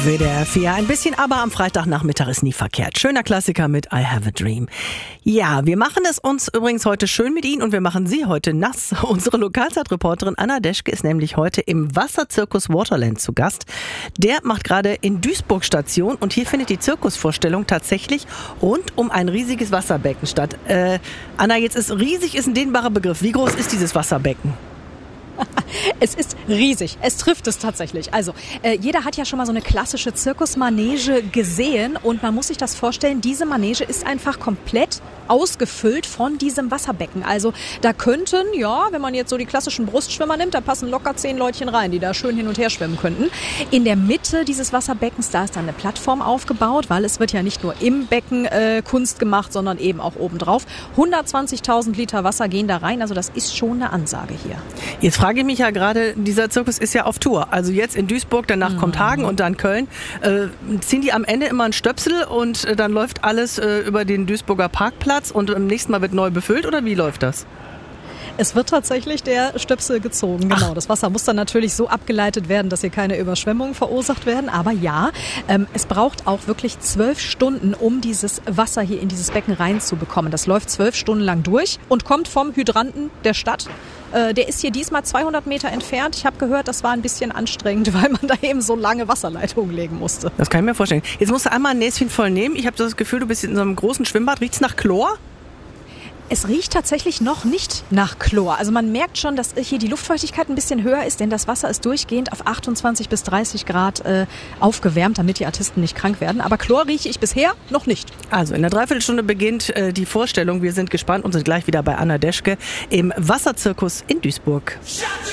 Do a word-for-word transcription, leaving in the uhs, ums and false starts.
W D R vier. Ein bisschen aber am Freitagnachmittag ist nie verkehrt. Schöner Klassiker mit I Have a Dream. Ja, wir machen es uns übrigens heute schön mit Ihnen und wir machen Sie heute nass. Unsere Lokalzeitreporterin Anna Deschke ist nämlich heute im Wasserzirkus Waterland zu Gast. Der macht gerade in Duisburg Station und hier findet die Zirkusvorstellung tatsächlich rund um ein riesiges Wasserbecken statt. Äh, Anna, jetzt ist riesig ist ein dehnbarer Begriff. Wie groß ist dieses Wasserbecken? Es ist riesig. Es trifft es tatsächlich. Also äh, jeder hat ja schon mal so eine klassische Zirkusmanege gesehen und man muss sich das vorstellen, diese Manege ist einfach komplett ausgefüllt von diesem Wasserbecken. Also da könnten, ja, wenn man jetzt so die klassischen Brustschwimmer nimmt, da passen locker zehn Leutchen rein, die da schön hin und her schwimmen könnten. In der Mitte dieses Wasserbeckens, da ist dann eine Plattform aufgebaut, weil es wird ja nicht nur im Becken äh, Kunst gemacht, sondern eben auch obendrauf. hundertzwanzigtausend Liter Wasser gehen da rein, also das ist schon eine Ansage hier. Jetzt frage ich mich ja gerade, dieser Zirkus ist ja auf Tour. Also jetzt in Duisburg, danach mhm. kommt Hagen und dann Köln. Äh, ziehen die am Ende immer einen Stöpsel und äh, dann läuft alles äh, über den Duisburger Parkplatz und im nächsten Mal wird neu befüllt oder wie läuft das? Es wird tatsächlich der Stöpsel gezogen, genau. Ach. Das Wasser muss dann natürlich so abgeleitet werden, dass hier keine Überschwemmungen verursacht werden. Aber ja, ähm, es braucht auch wirklich zwölf Stunden, um dieses Wasser hier in dieses Becken reinzubekommen. Das läuft zwölf Stunden lang durch und kommt vom Hydranten der Stadt. Äh, der ist hier diesmal zweihundert Meter entfernt. Ich habe gehört, das war ein bisschen anstrengend, weil man da eben so lange Wasserleitungen legen musste. Das kann ich mir vorstellen. Jetzt musst du einmal ein Näschen voll nehmen. Ich habe das Gefühl, du bist in so einem großen Schwimmbad. Riecht's nach Chlor? Es riecht tatsächlich noch nicht nach Chlor. Also man merkt schon, dass hier die Luftfeuchtigkeit ein bisschen höher ist, denn das Wasser ist durchgehend auf achtundzwanzig bis dreißig Grad äh, aufgewärmt, damit die Artisten nicht krank werden. Aber Chlor rieche ich bisher noch nicht. Also in einer Dreiviertelstunde beginnt äh, die Vorstellung. Wir sind gespannt und sind gleich wieder bei Anna Deschke im Wasserzirkus in Duisburg.